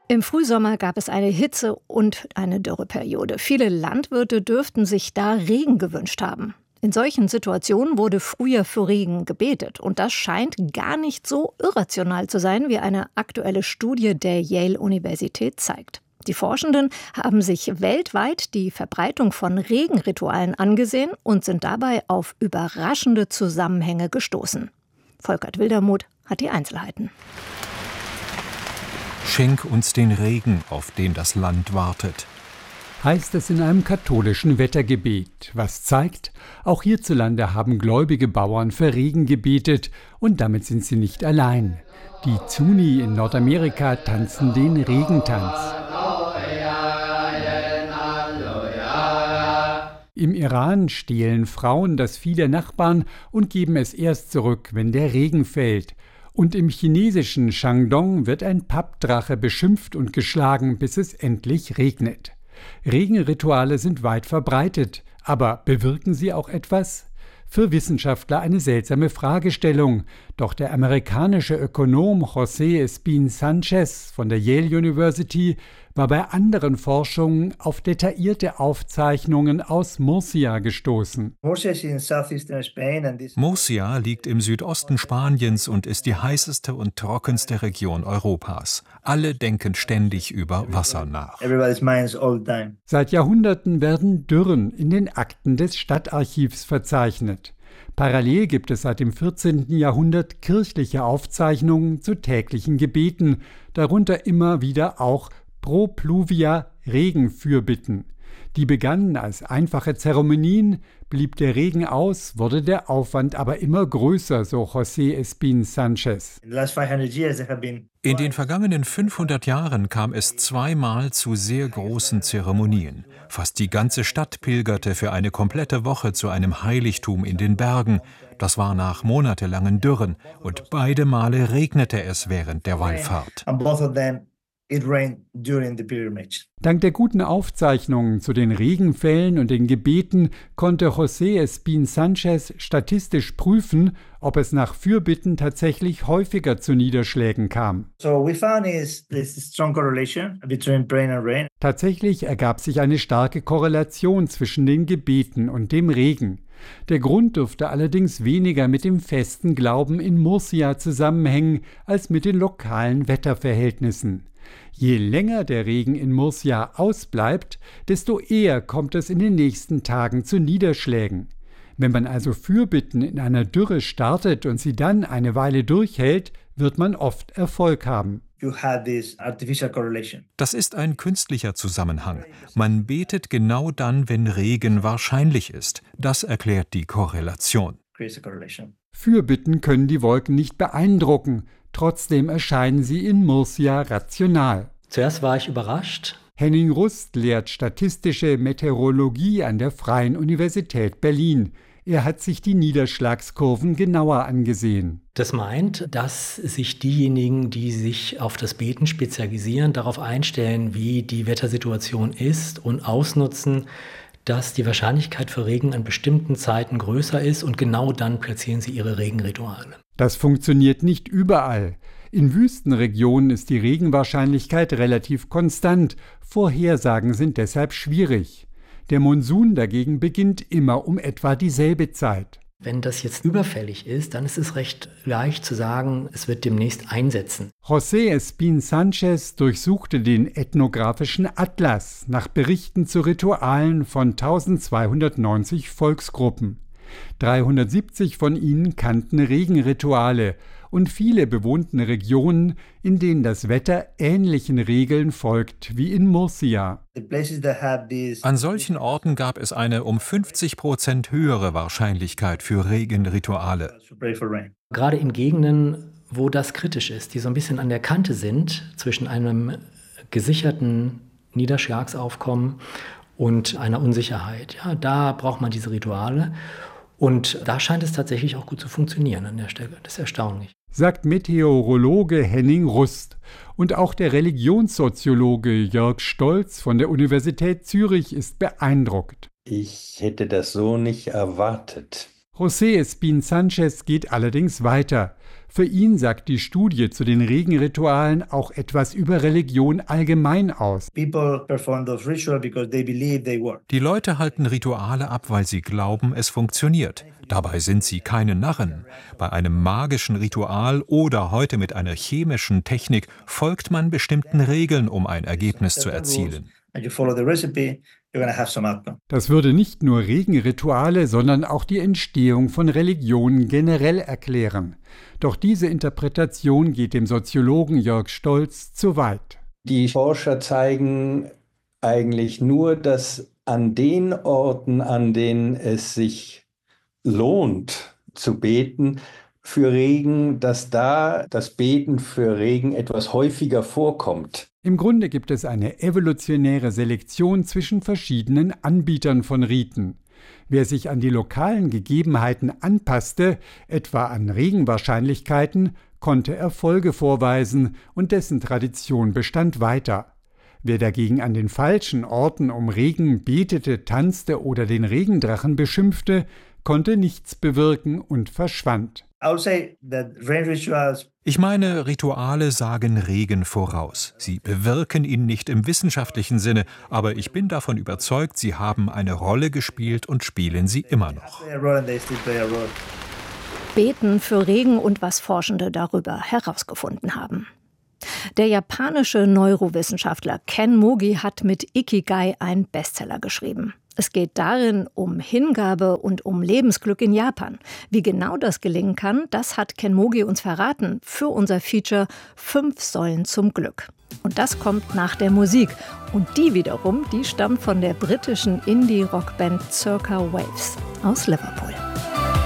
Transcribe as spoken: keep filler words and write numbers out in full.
Im Frühsommer gab es eine Hitze- und eine Dürreperiode. Viele Landwirte dürften sich da Regen gewünscht haben. In solchen Situationen wurde früher für Regen gebetet. Und das scheint gar nicht so irrational zu sein, wie eine aktuelle Studie der Yale-Universität zeigt. Die Forschenden haben sich weltweit die Verbreitung von Regenritualen angesehen und sind dabei auf überraschende Zusammenhänge gestoßen. Volkert Wildermuth hat die Einzelheiten. Schenk uns den Regen, auf den das Land wartet, heißt es in einem katholischen Wettergebet, was zeigt, auch hierzulande haben gläubige Bauern für Regen gebetet und damit sind sie nicht allein. Die Zuni in Nordamerika tanzen den Regentanz. Im Iran stehlen Frauen das Vieh der Nachbarn und geben es erst zurück, wenn der Regen fällt. Und im chinesischen Shandong wird ein Pappdrache beschimpft und geschlagen, bis es endlich regnet. Regenrituale sind weit verbreitet, aber bewirken sie auch etwas? Für Wissenschaftler eine seltsame Fragestellung. Doch der amerikanische Ökonom José Espín-Sánchez von der Yale University war bei anderen Forschungen auf detaillierte Aufzeichnungen aus Murcia gestoßen. Murcia liegt im Südosten Spaniens und ist die heißeste und trockenste Region Europas. Alle denken ständig über Wasser nach. Seit Jahrhunderten werden Dürren in den Akten des Stadtarchivs verzeichnet. Parallel gibt es seit dem vierzehnten Jahrhundert kirchliche Aufzeichnungen zu täglichen Gebeten, darunter immer wieder auch Pro Pluvia Regenfürbitten. Die begannen als einfache Zeremonien, blieb der Regen aus, wurde der Aufwand aber immer größer, so José Espín-Sánchez. In den vergangenen fünfhundert Jahren kam es zweimal zu sehr großen Zeremonien. Fast die ganze Stadt pilgerte für eine komplette Woche zu einem Heiligtum in den Bergen. Das war nach monatelangen Dürren und beide Male regnete es während der Wallfahrt. It rained during the pilgrimage. Dank der guten Aufzeichnungen zu den Regenfällen und den Gebeten konnte José Espín-Sánchez statistisch prüfen, ob es nach Fürbitten tatsächlich häufiger zu Niederschlägen kam. So we found is this strong correlation between prayer and rain. Tatsächlich ergab sich eine starke Korrelation zwischen den Gebeten und dem Regen. Der Grund dürfte allerdings weniger mit dem festen Glauben in Murcia zusammenhängen, als mit den lokalen Wetterverhältnissen. Je länger der Regen in Murcia ausbleibt, desto eher kommt es in den nächsten Tagen zu Niederschlägen. Wenn man also Fürbitten in einer Dürre startet und sie dann eine Weile durchhält, wird man oft Erfolg haben. You have this artificial correlation. Das ist ein künstlicher Zusammenhang. Man betet genau dann, wenn Regen wahrscheinlich ist. Das erklärt die Korrelation. Fürbitten können die Wolken nicht beeindrucken. Trotzdem erscheinen sie in Murcia rational. Zuerst war ich überrascht. Henning Rust lehrt statistische Meteorologie an der Freien Universität Berlin. Er hat sich die Niederschlagskurven genauer angesehen. Das meint, dass sich diejenigen, die sich auf das Beten spezialisieren, darauf einstellen, wie die Wettersituation ist und ausnutzen, dass die Wahrscheinlichkeit für Regen an bestimmten Zeiten größer ist und genau dann platzieren sie ihre Regenrituale. Das funktioniert nicht überall. In Wüstenregionen ist die Regenwahrscheinlichkeit relativ konstant. Vorhersagen sind deshalb schwierig. Der Monsun dagegen beginnt immer um etwa dieselbe Zeit. Wenn das jetzt überfällig ist, dann ist es recht leicht zu sagen, es wird demnächst einsetzen. José Espín-Sánchez durchsuchte den ethnografischen Atlas nach Berichten zu Ritualen von eintausendzweihundertneunzig Volksgruppen. dreihundertsiebzig von ihnen kannten Regenrituale und viele bewohnten Regionen, in denen das Wetter ähnlichen Regeln folgt wie in Murcia. An solchen Orten gab es eine um fünfzig Prozent höhere Wahrscheinlichkeit für Regenrituale. Gerade in Gegenden, wo das kritisch ist, die so ein bisschen an der Kante sind zwischen einem gesicherten Niederschlagsaufkommen und einer Unsicherheit. Ja, da braucht man diese Rituale. Und da scheint es tatsächlich auch gut zu funktionieren an der Stelle. Das ist erstaunlich. Sagt Meteorologe Henning Rust. Und auch der Religionssoziologe Jörg Stolz von der Universität Zürich ist beeindruckt. Ich hätte das so nicht erwartet. José Espín-Sánchez geht allerdings weiter. Für ihn sagt die Studie zu den Regenritualen auch etwas über Religion allgemein aus. Die Leute halten Rituale ab, weil sie glauben, es funktioniert. Dabei sind sie keine Narren. Bei einem magischen Ritual oder heute mit einer chemischen Technik folgt man bestimmten Regeln, um ein Ergebnis zu erzielen. Das würde nicht nur Regenrituale, sondern auch die Entstehung von Religionen generell erklären. Doch diese Interpretation geht dem Soziologen Jörg Stolz zu weit. Die Forscher zeigen eigentlich nur, dass an den Orten, an denen es sich lohnt zu beten für Regen, dass da das Beten für Regen etwas häufiger vorkommt. Im Grunde gibt es eine evolutionäre Selektion zwischen verschiedenen Anbietern von Riten. Wer sich an die lokalen Gegebenheiten anpasste, etwa an Regenwahrscheinlichkeiten, konnte Erfolge vorweisen und dessen Tradition bestand weiter. Wer dagegen an den falschen Orten um Regen betete, tanzte oder den Regendrachen beschimpfte, konnte nichts bewirken und verschwand. Ich meine, Rituale sagen Regen voraus. Sie bewirken ihn nicht im wissenschaftlichen Sinne, aber ich bin davon überzeugt, sie haben eine Rolle gespielt und spielen sie immer noch. Beten für Regen und was Forschende darüber herausgefunden haben. Der japanische Neurowissenschaftler Ken Mogi hat mit Ikigai einen Bestseller geschrieben. Es geht darin um Hingabe und um Lebensglück in Japan. Wie genau das gelingen kann, das hat Ken Mogi uns verraten für unser Feature Fünf Säulen zum Glück. Und das kommt nach der Musik. Und die wiederum, die stammt von der britischen Indie-Rockband Circa Waves aus Liverpool.